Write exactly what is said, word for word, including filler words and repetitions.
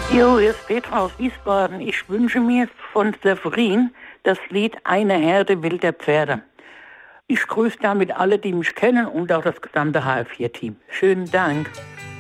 Jo, hier ist Petra aus Wiesbaden. Ich wünsche mir von Severin das Lied Eine Herde wilder Pferde. Ich grüße damit alle, die mich kennen und auch das gesamte H F vier Team. Schönen Dank.